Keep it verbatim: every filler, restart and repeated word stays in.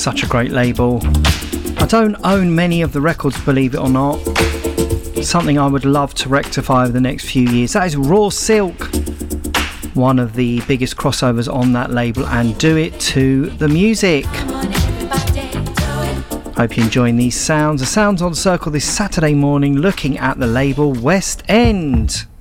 such a great label. I don't own many of the records, believe it or not. Something I would love to rectify over the next few years. That is Raw Silk, one of the biggest crossovers on that label, and Do It to the Music. Hope you're enjoying these sounds. The Sounds on Circle this Saturday morning, looking at the label West End.